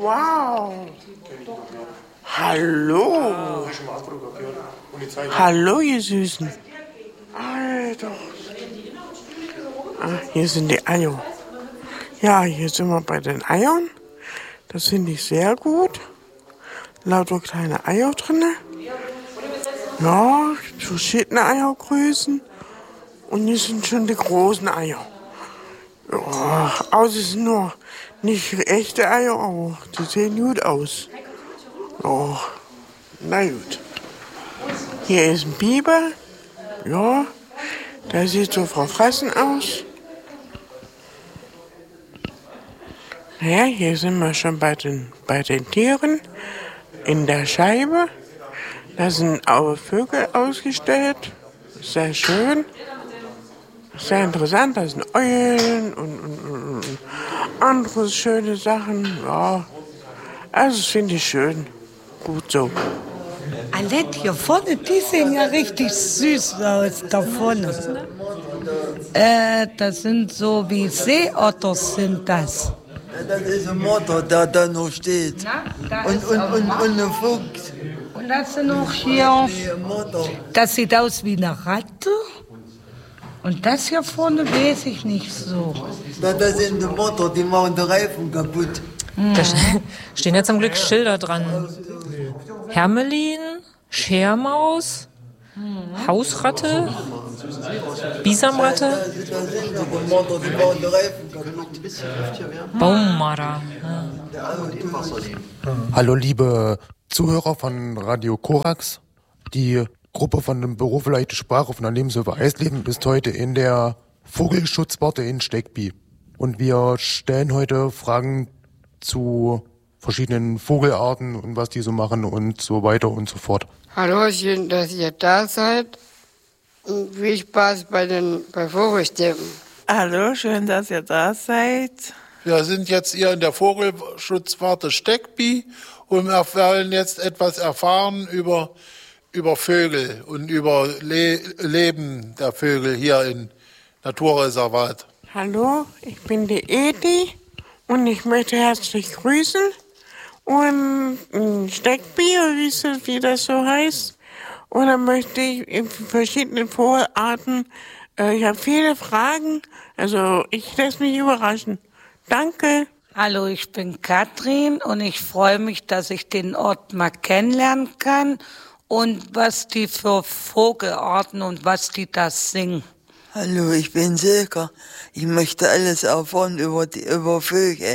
Wow. Hallo. Hallo, ihr Süßen. Alter. Hier sind die Eier. Ja, hier sind wir bei den Eiern. Das finde ich sehr gut. Lauter kleine Eier drin. Ja, verschiedene Eiergrößen. Und hier sind schon die großen Eier. Ja, außer es sind nur nicht echte Eier, aber die sehen gut aus. Ja, na gut. Hier ist ein Biber. Ja, der sieht so verfressen aus. Ja, hier sind wir schon bei den Tieren in der Scheibe. Da sind auch Vögel ausgestellt. Sehr schön. Sehr interessant. Da sind Eulen und andere schöne Sachen. Ja, also das finde ich schön. Gut so. Alette, hier vorne, die sehen ja richtig süß aus, da vorne. Das sind so wie Seeotter sind das. Das ist ein Motor, der da noch steht. Na, Und ein Fuchs. Und das sind auch hier, das sieht aus wie eine Ratte. Und das hier vorne weiß ich nicht so. Das sind die Motor, die machen den Reifen kaputt. Da stehen ja zum Glück Schilder dran. Hermelin, Schermaus, Hausratte, Bisamratte, Das sind die Motor, die machen den Reifen kaputt. Baummarder. Hallo liebe Zuhörer von Radio Korax. Die Gruppe von dem Büro für leichte Sprache von der Lebenshilfe Eisleben ist heute in der Vogelschutzwarte in Steckby. Und wir stellen heute Fragen zu verschiedenen Vogelarten und was die so machen und so weiter und so fort. Hallo, schön, dass ihr da seid. Und viel Spaß bei Vogelstimmen. Hallo, schön, dass ihr da seid. Wir sind jetzt hier in der Vogelschutzwarte Steckby und wir wollen jetzt etwas erfahren über Vögel und über Leben der Vögel hier im Naturreservat. Hallo, ich bin die Edi und ich möchte herzlich grüßen. Und Steckby, wie das so heißt. Und dann möchte ich in verschiedenen Vogelarten, ich habe viele Fragen, also ich lasse mich überraschen. Danke. Hallo, ich bin Katrin und ich freue mich, dass ich den Ort mal kennenlernen kann und was die für Vogelarten und was die da singen. Hallo, ich bin Silke. Ich möchte alles erfahren über Vögel.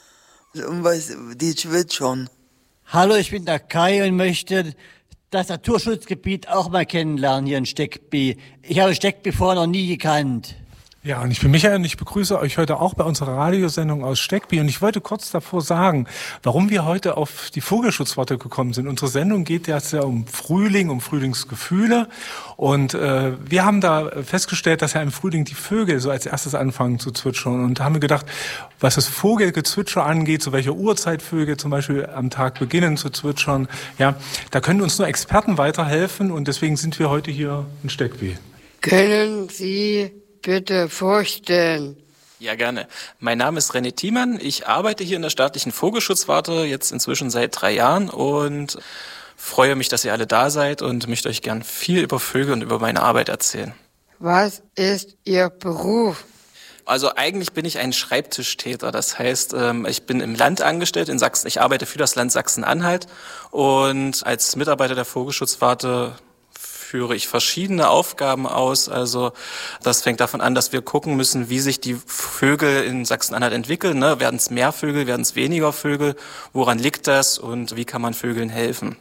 Und was die zwitschern. Hallo, ich bin der Kai und möchte das Naturschutzgebiet auch mal kennenlernen hier in Steckby. Ich habe Steckby vorher noch nie gekannt. Ja, und ich bin Michael und ich begrüße euch heute auch bei unserer Radiosendung aus Steckby. Und ich wollte kurz davor sagen, warum wir heute auf die Vogelschutzwarte gekommen sind. Unsere Sendung geht ja um Frühling, um Frühlingsgefühle. Und wir haben da festgestellt, dass ja im Frühling die Vögel so als erstes anfangen zu zwitschern. Und da haben wir gedacht, was das Vogelgezwitscher angeht, zu welcher Uhrzeit Vögel zum Beispiel am Tag beginnen zu zwitschern, ja, da können uns nur Experten weiterhelfen. Und deswegen sind wir heute hier in Steckby. Können Sie bitte vorstellen? Ja, gerne. Mein Name ist René Thiemann. Ich arbeite hier in der staatlichen Vogelschutzwarte jetzt inzwischen seit 3 Jahren und freue mich, dass ihr alle da seid und möchte euch gern viel über Vögel und über meine Arbeit erzählen. Was ist Ihr Beruf? Also eigentlich bin ich ein Schreibtischtäter. Das heißt, ich bin im Land angestellt in Sachsen. Ich arbeite für das Land Sachsen-Anhalt und als Mitarbeiter der Vogelschutzwarte führe ich verschiedene Aufgaben aus. Also das fängt davon an, dass wir gucken müssen, wie sich die Vögel in Sachsen-Anhalt entwickeln. Ne? Werden es mehr Vögel, werden es weniger Vögel? Woran liegt das und wie kann man Vögeln helfen?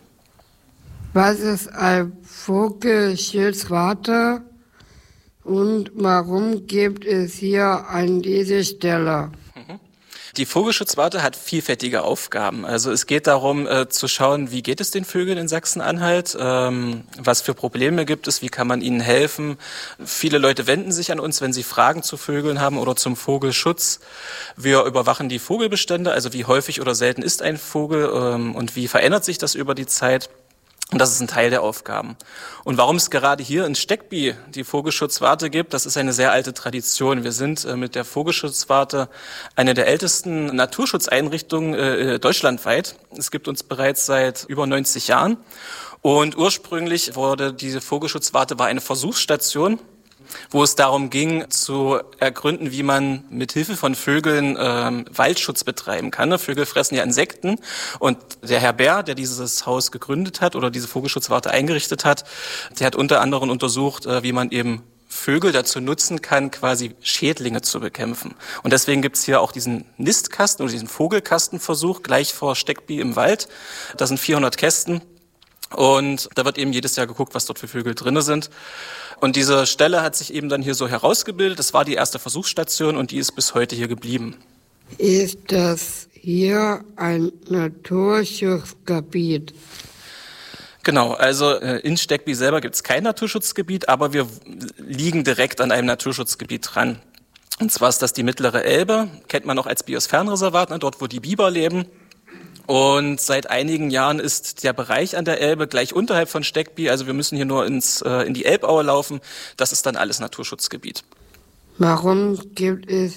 Was ist ein Vogelschutzwarte und warum gibt es hier an dieser Stelle? Die Vogelschutzwarte hat vielfältige Aufgaben. Also es geht darum, zu schauen, wie geht es den Vögeln in Sachsen-Anhalt, was für Probleme gibt es, wie kann man ihnen helfen. Viele Leute wenden sich an uns, wenn sie Fragen zu Vögeln haben oder zum Vogelschutz. Wir überwachen die Vogelbestände, also wie häufig oder selten ist ein Vogel und wie verändert sich das über die Zeit. Und das ist ein Teil der Aufgaben. Und warum es gerade hier in Steckby die Vogelschutzwarte gibt, das ist eine sehr alte Tradition. Wir sind mit der Vogelschutzwarte eine der ältesten Naturschutzeinrichtungen deutschlandweit. Es gibt uns bereits seit über 90 Jahren. Und ursprünglich wurde diese Vogelschutzwarte war eine Versuchsstation, wo es darum ging, zu ergründen, wie man mit Hilfe von Vögeln Waldschutz betreiben kann. Vögel fressen ja Insekten und der Herr Bär, der dieses Haus gegründet hat oder diese Vogelschutzwarte eingerichtet hat, der hat unter anderem untersucht, wie man eben Vögel dazu nutzen kann, quasi Schädlinge zu bekämpfen. Und deswegen gibt's hier auch diesen Nistkasten oder diesen Vogelkastenversuch gleich vor Steckby im Wald. Da sind 400 Kästen. Und da wird eben jedes Jahr geguckt, was dort für Vögel drinne sind. Und diese Stelle hat sich eben dann hier so herausgebildet. Das war die erste Versuchsstation und die ist bis heute hier geblieben. Ist das hier ein Naturschutzgebiet? Genau, also in Steckby selber gibt es kein Naturschutzgebiet, aber wir liegen direkt an einem Naturschutzgebiet dran. Und zwar ist das die Mittlere Elbe, kennt man auch als Biosphärenreservat, dort wo die Biber leben. Und seit einigen Jahren ist der Bereich an der Elbe gleich unterhalb von Steckby, also wir müssen hier nur in die Elbaue laufen, das ist dann alles Naturschutzgebiet. Warum gibt es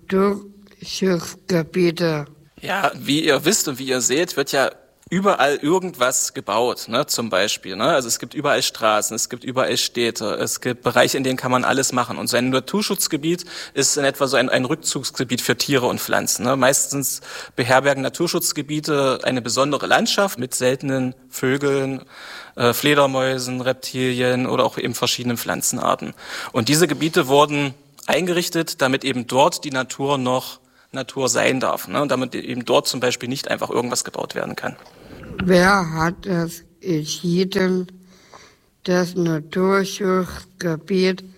Naturschutzgebiete? Ja, wie ihr wisst und wie ihr seht, wird ja überall irgendwas gebaut, zum Beispiel. Also es gibt überall Straßen, es gibt überall Städte, es gibt Bereiche, in denen kann man alles machen. Und so ein Naturschutzgebiet ist in etwa so ein Rückzugsgebiet für Tiere und Pflanzen. Meistens beherbergen Naturschutzgebiete eine besondere Landschaft mit seltenen Vögeln, Fledermäusen, Reptilien oder auch eben verschiedenen Pflanzenarten. Und diese Gebiete wurden eingerichtet, damit eben dort die Natur noch Natur sein darf, und damit eben dort zum Beispiel nicht einfach irgendwas gebaut werden kann. Wer hat es entschieden, das Naturschutzgebiet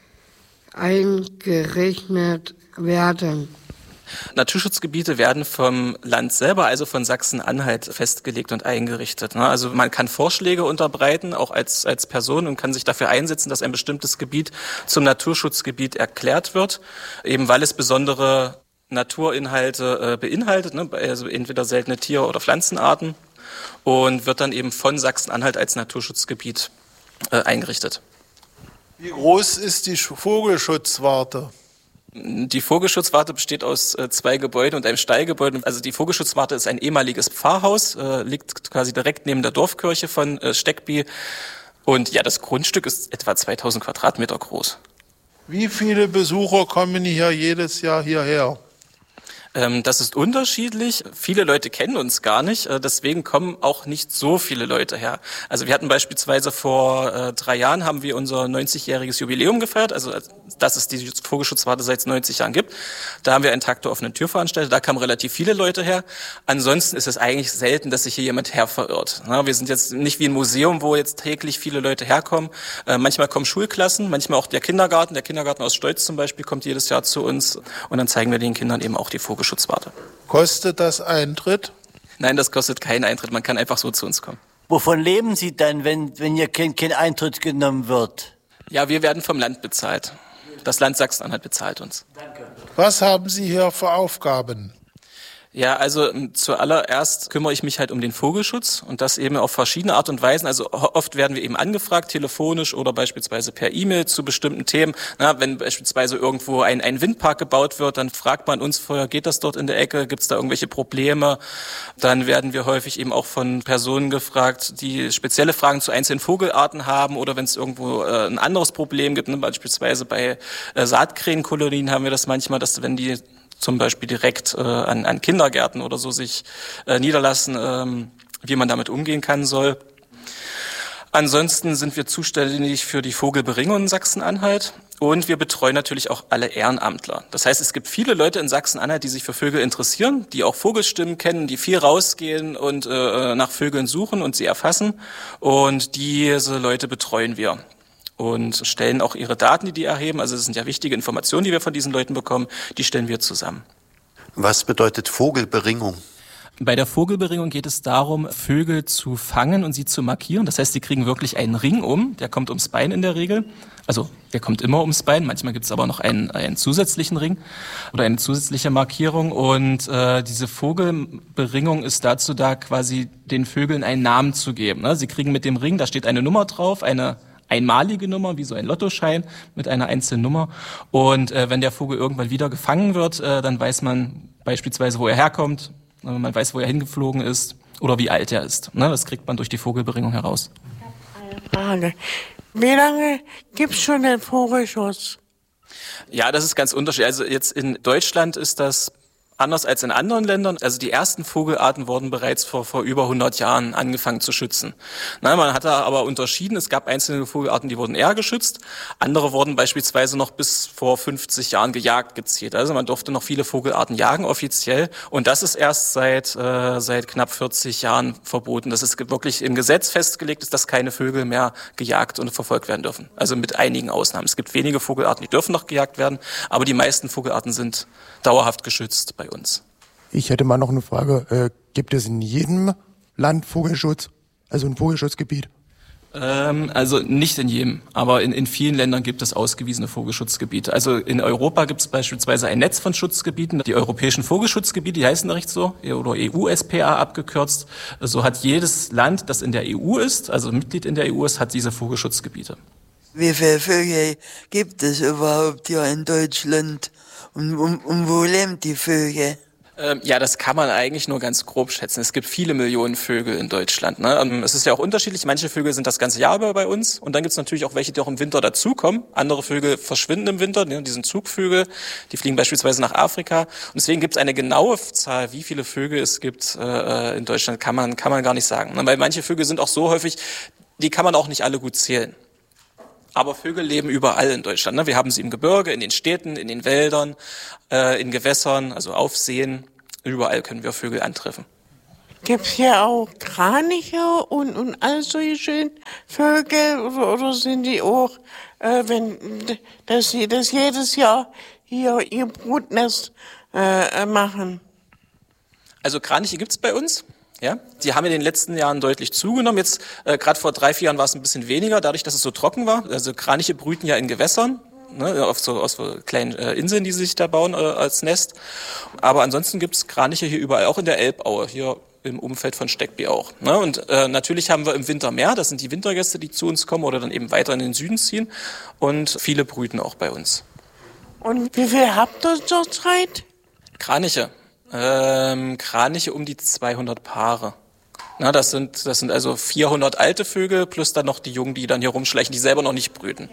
eingerichtet werden? Naturschutzgebiete werden vom Land selber, also von Sachsen-Anhalt, festgelegt und eingerichtet. Also man kann Vorschläge unterbreiten, auch als Person, und kann sich dafür einsetzen, dass ein bestimmtes Gebiet zum Naturschutzgebiet erklärt wird, eben weil es besondere Naturinhalte beinhaltet, also entweder seltene Tier- oder Pflanzenarten, und wird dann eben von Sachsen-Anhalt als Naturschutzgebiet eingerichtet. Wie groß ist die Vogelschutzwarte? Die Vogelschutzwarte besteht aus 2 Gebäuden und einem Stallgebäude. Also die Vogelschutzwarte ist ein ehemaliges Pfarrhaus, liegt quasi direkt neben der Dorfkirche von Steckby. Und ja, das Grundstück ist etwa 2000 Quadratmeter groß. Wie viele Besucher kommen hier jedes Jahr hierher? Das ist unterschiedlich. Viele Leute kennen uns gar nicht, deswegen kommen auch nicht so viele Leute her. Also wir hatten beispielsweise vor 3 Jahren haben wir unser 90-jähriges Jubiläum gefeiert, also dass es die Vogelschutzwarte seit 90 Jahren gibt. Da haben wir einen Tag der offenen Tür veranstaltet, da kamen relativ viele Leute her. Ansonsten ist es eigentlich selten, dass sich hier jemand her verirrt. Wir sind jetzt nicht wie ein Museum, wo jetzt täglich viele Leute herkommen. Manchmal kommen Schulklassen, manchmal auch der Kindergarten. Der Kindergarten aus Stolz zum Beispiel kommt jedes Jahr zu uns, und dann zeigen wir den Kindern eben auch die Vogelschutzwarte. Kostet das Eintritt? Nein, das kostet keinen Eintritt. Man kann einfach so zu uns kommen. Wovon leben Sie dann, wenn hier kein Eintritt genommen wird? Ja, wir werden vom Land bezahlt. Das Land Sachsen-Anhalt bezahlt uns. Danke. Was haben Sie hier für Aufgaben? Ja, also zuallererst kümmere ich mich halt um den Vogelschutz, und das eben auf verschiedene Art und Weisen. Also oft werden wir eben angefragt, telefonisch oder beispielsweise per E-Mail zu bestimmten Themen. Wenn beispielsweise irgendwo ein Windpark gebaut wird, dann fragt man uns vorher, geht das dort in der Ecke, gibt es da irgendwelche Probleme? Dann werden wir häufig eben auch von Personen gefragt, die spezielle Fragen zu einzelnen Vogelarten haben, oder wenn es irgendwo ein anderes Problem gibt, beispielsweise bei Saatkrähenkolonien haben wir das manchmal, dass wenn die zum Beispiel direkt an Kindergärten oder so sich niederlassen, wie man damit umgehen kann soll. Ansonsten sind wir zuständig für die Vogelberingung in Sachsen-Anhalt, und wir betreuen natürlich auch alle Ehrenamtler. Das heißt, es gibt viele Leute in Sachsen-Anhalt, die sich für Vögel interessieren, die auch Vogelstimmen kennen, die viel rausgehen und nach Vögeln suchen und sie erfassen, und diese Leute betreuen wir und stellen auch ihre Daten, die erheben, also es sind ja wichtige Informationen, die wir von diesen Leuten bekommen, die stellen wir zusammen. Was bedeutet Vogelberingung? Bei der Vogelberingung geht es darum, Vögel zu fangen und sie zu markieren. Das heißt, die kriegen wirklich einen Ring um, der kommt ums Bein in der Regel. Also der kommt immer ums Bein, manchmal gibt es aber noch einen zusätzlichen Ring oder eine zusätzliche Markierung. Und diese Vogelberingung ist dazu da, quasi den Vögeln einen Namen zu geben. Ne? Sie kriegen mit dem Ring, da steht eine Nummer drauf, eine einmalige Nummer, wie so ein Lottoschein mit einer einzelnen Nummer. Und wenn der Vogel irgendwann wieder gefangen wird, dann weiß man beispielsweise, wo er herkommt. Man weiß, wo er hingeflogen ist oder wie alt er ist. Das kriegt man durch die Vogelberingung heraus. Frage. Wie lange gibt's schon den Vogelschutz? Ja, das ist ganz unterschiedlich. Also jetzt in Deutschland ist das anders als in anderen Ländern. Also die ersten Vogelarten wurden bereits vor über 100 Jahren angefangen zu schützen. Man hat da aber unterschieden. Es gab einzelne Vogelarten, die wurden eher geschützt. Andere wurden beispielsweise noch bis vor 50 Jahren gejagt gezielt. Also man durfte noch viele Vogelarten jagen offiziell. Und das ist erst seit knapp 40 Jahren verboten. Das ist wirklich im Gesetz festgelegt, dass keine Vögel mehr gejagt und verfolgt werden dürfen. Also mit einigen Ausnahmen. Es gibt wenige Vogelarten, die dürfen noch gejagt werden. Aber die meisten Vogelarten sind dauerhaft geschützt bei uns. Ich hätte mal noch eine Frage. Gibt es in jedem Land Vogelschutz? Also ein Vogelschutzgebiet? Also nicht in jedem, aber in vielen Ländern gibt es ausgewiesene Vogelschutzgebiete. Also in Europa gibt es beispielsweise ein Netz von Schutzgebieten, die europäischen Vogelschutzgebiete, die heißen recht so, oder EU-SPA abgekürzt. So hat jedes Land, das in der EU ist, also Mitglied in der EU ist, hat diese Vogelschutzgebiete. Wie viele Vögel gibt es überhaupt hier in Deutschland? Und wo leben die Vögel? Ja, das kann man eigentlich nur ganz grob schätzen. Es gibt viele Millionen Vögel in Deutschland. Es ist ja auch unterschiedlich. Manche Vögel sind das ganze Jahr über bei uns. Und dann gibt es natürlich auch welche, die auch im Winter dazukommen. Andere Vögel verschwinden im Winter. Die sind Zugvögel. Die fliegen beispielsweise nach Afrika. Und deswegen gibt es eine genaue Zahl, wie viele Vögel es gibt in Deutschland, kann man gar nicht sagen. Weil manche Vögel sind auch so häufig, die kann man auch nicht alle gut zählen. Aber Vögel leben überall in Deutschland. Wir haben sie im Gebirge, in den Städten, in den Wäldern, in Gewässern, also auf Seen. Überall können wir Vögel antreffen. Gibt's hier auch Kraniche und all solche schönen Vögel oder sind die auch, dass sie das jedes Jahr hier ihr Brutnest machen? Also Kraniche gibt's bei uns. Ja, die haben in den letzten Jahren deutlich zugenommen. Jetzt, gerade vor 3-4 Jahren war es ein bisschen weniger, dadurch, dass es so trocken war. Also Kraniche brüten ja in Gewässern, auf so kleinen Inseln, die sie sich da bauen als Nest. Aber ansonsten gibt es Kraniche hier überall, auch in der Elbaue, hier im Umfeld von Steckby auch. Und natürlich haben wir im Winter mehr. Das sind die Wintergäste, die zu uns kommen oder dann eben weiter in den Süden ziehen. Und viele brüten auch bei uns. Und wie viel habt ihr zurzeit? Kraniche um die 200 Paare. Das sind also 400 alte Vögel plus dann noch die Jungen, die dann hier rumschleichen, die selber noch nicht brüten.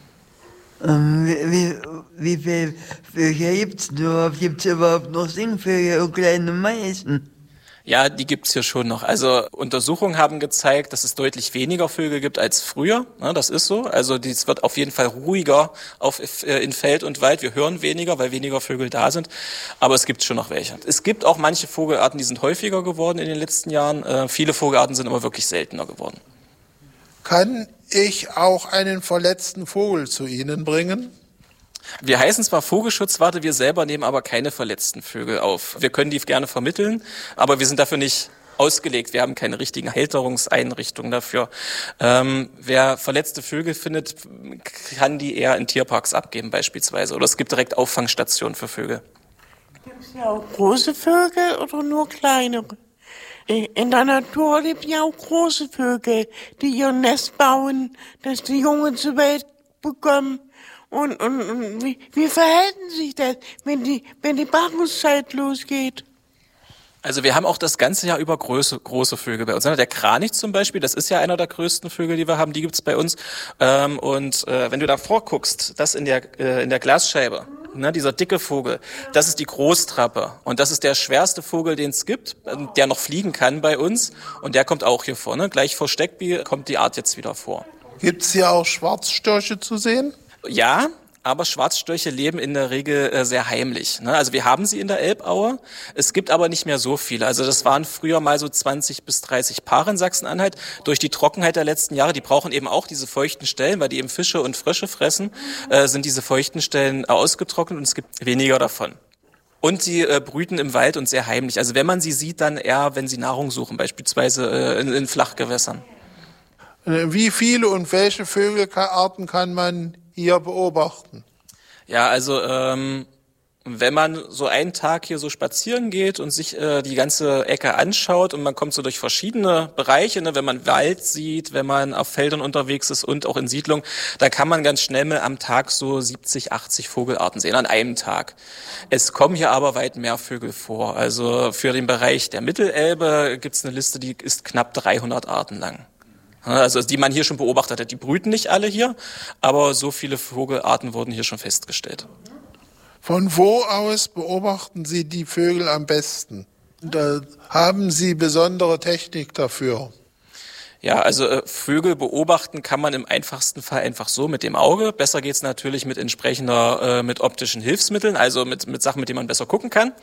Wie viele Vögel gibt's überhaupt? Gibt's überhaupt noch Singvögel und kleine Meisen? Ja, die gibt's hier schon noch. Also Untersuchungen haben gezeigt, dass es deutlich weniger Vögel gibt als früher. Das ist so. Also es wird auf jeden Fall ruhiger in Feld und Wald. Wir hören weniger, weil weniger Vögel da sind. Aber es gibt schon noch welche. Es gibt auch manche Vogelarten, die sind häufiger geworden in den letzten Jahren. Viele Vogelarten sind aber wirklich seltener geworden. Kann ich auch einen verletzten Vogel zu Ihnen bringen? Wir heißen zwar Vogelschutzwarte, wir selber nehmen aber keine verletzten Vögel auf. Wir können die gerne vermitteln, aber wir sind dafür nicht ausgelegt. Wir haben keine richtigen Halterungseinrichtungen dafür. Wer verletzte Vögel findet, kann die eher in Tierparks abgeben beispielsweise. Oder es gibt direkt Auffangstationen für Vögel. Gibt es ja auch große Vögel oder nur kleinere? In der Natur leben ja auch große Vögel, die ihr Nest bauen, dass die Jungen zur Welt bekommen. Und wie verhalten sich das, wenn die Paarungszeit losgeht? Also wir haben auch das ganze Jahr über große Vögel bei uns. Der Kranich zum Beispiel, das ist ja einer der größten Vögel, die wir haben, die gibt's bei uns. Wenn du da vorguckst, das in der Glasscheibe, dieser dicke Vogel, das ist die Großtrappe. Und das ist der schwerste Vogel, den es gibt, der noch fliegen kann bei uns. Und der kommt auch hier vor. Gleich vor Steckby kommt die Art jetzt wieder vor. Gibt's hier auch Schwarzstörche zu sehen? Ja, aber Schwarzstörche leben in der Regel sehr heimlich. Also wir haben sie in der Elbaue, es gibt aber nicht mehr so viele. Also das waren früher mal so 20 bis 30 Paare in Sachsen-Anhalt. Durch die Trockenheit der letzten Jahre, die brauchen eben auch diese feuchten Stellen, weil die eben Fische und Frösche fressen, sind diese feuchten Stellen ausgetrocknet und es gibt weniger davon. Und sie brüten im Wald und sehr heimlich. Also wenn man sie sieht, dann eher, wenn sie Nahrung suchen, beispielsweise in Flachgewässern. Wie viele und welche Vögelarten kann man hier beobachten? Ja, also wenn man so einen Tag hier so spazieren geht und sich die ganze Ecke anschaut und man kommt so durch verschiedene Bereiche, ne, wenn man Wald sieht, wenn man auf Feldern unterwegs ist und auch in Siedlungen, da kann man ganz schnell mal am Tag so 70, 80 Vogelarten sehen, an einem Tag. Es kommen hier aber weit mehr Vögel vor. Also für den Bereich der Mittelelbe gibt's eine Liste, die ist knapp 300 Arten lang. Also die man hier schon beobachtet hat. Die brüten nicht alle hier, aber so viele Vogelarten wurden hier schon festgestellt. Von wo aus beobachten Sie die Vögel am besten? Da haben Sie besondere Technik dafür? Ja, also Vögel beobachten kann man im einfachsten Fall einfach so mit dem Auge. Besser geht's natürlich mit mit optischen Hilfsmitteln, also mit Sachen, mit denen man besser gucken kann.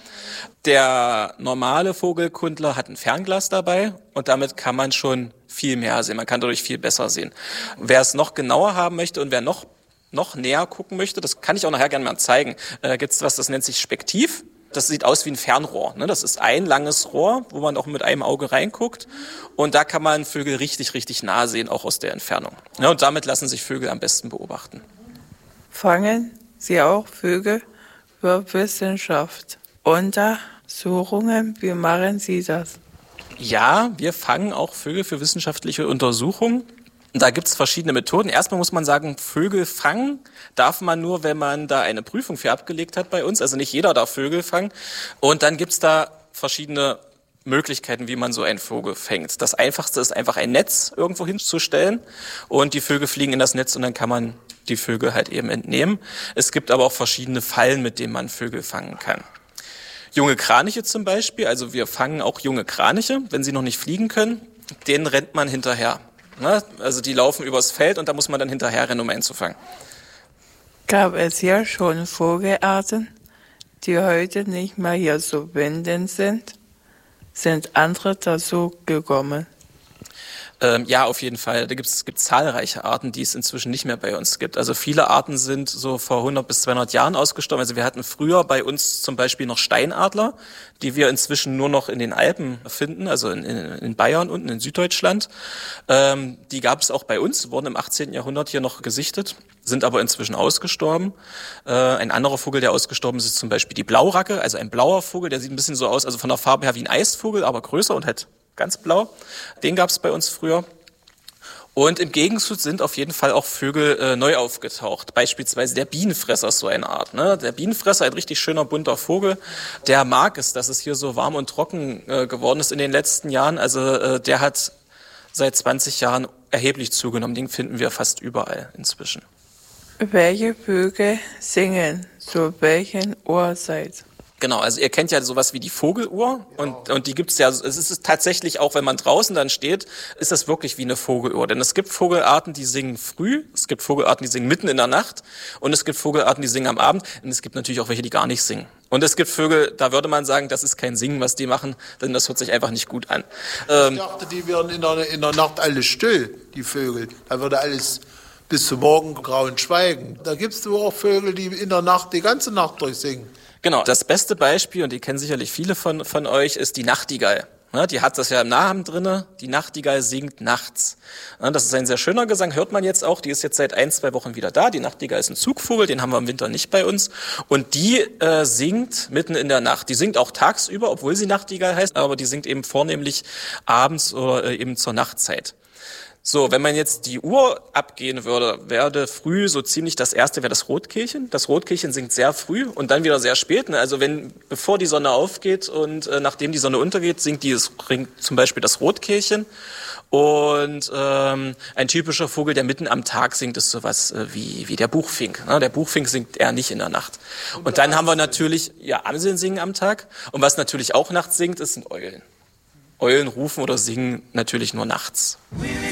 Der normale Vogelkundler hat ein Fernglas dabei und damit kann man schon viel mehr sehen. Man kann dadurch viel besser sehen. Wer es noch genauer haben möchte und wer noch näher gucken möchte, das kann ich auch nachher gerne mal zeigen, gibt's was, das nennt sich Spektiv. Das sieht aus wie ein Fernrohr. Ne? Das ist ein langes Rohr, wo man auch mit einem Auge reinguckt. Und da kann man Vögel richtig, richtig nah sehen, auch aus der Entfernung. Ja, und damit lassen sich Vögel am besten beobachten. Fangen Sie auch Vögel für Wissenschaft? Untersuchungen, wie machen Sie das? Ja, wir fangen auch Vögel für wissenschaftliche Untersuchungen. Da gibt's verschiedene Methoden. Erstmal muss man sagen, Vögel fangen darf man nur, wenn man da eine Prüfung für abgelegt hat bei uns. Also nicht jeder darf Vögel fangen. Und dann gibt's da verschiedene Möglichkeiten, wie man so einen Vogel fängt. Das Einfachste ist einfach ein Netz irgendwo hinzustellen und die Vögel fliegen in das Netz und dann kann man die Vögel halt eben entnehmen. Es gibt aber auch verschiedene Fallen, mit denen man Vögel fangen kann. Junge Kraniche zum Beispiel, also wir fangen auch junge Kraniche, wenn sie noch nicht fliegen können, denen rennt man hinterher. Also die laufen übers Feld und da muss man dann hinterher rennen, um einzufangen. Gab es hier schon Vogelarten, die heute nicht mehr hier zu finden sind? Sind andere dazu gekommen? Ja, auf jeden Fall. Es gibt zahlreiche Arten, die es inzwischen nicht mehr bei uns gibt. Also viele Arten sind so vor 100 bis 200 Jahren ausgestorben. Also wir hatten früher bei uns zum Beispiel noch Steinadler, die wir inzwischen nur noch in den Alpen finden, also in Bayern unten in Süddeutschland. Die gab es auch bei uns, wurden im 18. Jahrhundert hier noch gesichtet, sind aber inzwischen ausgestorben. Ein anderer Vogel, der ausgestorben ist zum Beispiel die Blauracke, also ein blauer Vogel, der sieht ein bisschen so aus, also von der Farbe her wie ein Eisvogel, aber größer und halt ganz blau. Den gab es bei uns früher. Und im Gegenzug sind auf jeden Fall auch Vögel neu aufgetaucht. Beispielsweise der Bienenfresser ist so eine Art. Ne? Der Bienenfresser, ein richtig schöner bunter Vogel, der mag es, dass es hier so warm und trocken geworden ist in den letzten Jahren. Also der hat seit 20 Jahren erheblich zugenommen. Den finden wir fast überall inzwischen. Welche Vögel singen zu welchen Uhrzeit? Genau, also ihr kennt ja sowas wie die Vogeluhr und die gibt's ja, es ist tatsächlich auch, wenn man draußen dann steht, ist das wirklich wie eine Vogeluhr. Denn es gibt Vogelarten, die singen früh, es gibt Vogelarten, die singen mitten in der Nacht und es gibt Vogelarten, die singen am Abend und es gibt natürlich auch welche, die gar nicht singen. Und es gibt Vögel, da würde man sagen, das ist kein Singen, was die machen, denn das hört sich einfach nicht gut an. Ich dachte, die werden in der Nacht alle still, die Vögel. Da würde alles bis zum Morgengrauen schweigen. Da gibt's auch Vögel, die in der Nacht die ganze Nacht durchsingen. Genau, das beste Beispiel, und die kennen sicherlich viele von euch, ist die Nachtigall. Ja, die hat das ja im Namen drinne. Die Nachtigall singt nachts. Ja, das ist ein sehr schöner Gesang, hört man jetzt auch. Die ist jetzt seit 1-2 Wochen wieder da. Die Nachtigall ist ein Zugvogel, den haben wir im Winter nicht bei uns. Und die singt mitten in der Nacht. Die singt auch tagsüber, obwohl sie Nachtigall heißt, aber die singt eben vornehmlich abends oder eben zur Nachtzeit. So, wenn man jetzt die Uhr abgehen würde, wäre früh so ziemlich das erste wäre das Rotkehlchen. Das Rotkehlchen singt sehr früh und dann wieder sehr spät. Ne? Also bevor die Sonne aufgeht und nachdem die Sonne untergeht, singt zum Beispiel das Rotkehlchen. Und ein typischer Vogel, der mitten am Tag singt, ist sowas wie der Buchfink. Ne? Der Buchfink singt eher nicht in der Nacht. Und dann haben wir natürlich, Amseln singen am Tag. Und was natürlich auch nachts singt, sind Eulen. Eulen rufen oder singen natürlich nur nachts.